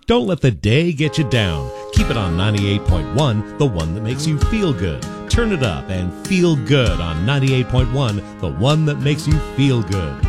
Don't let the day get you down. Keep it on 98.1, the one that makes you feel good. Turn it up and feel good on 98.1, the one that makes you feel good.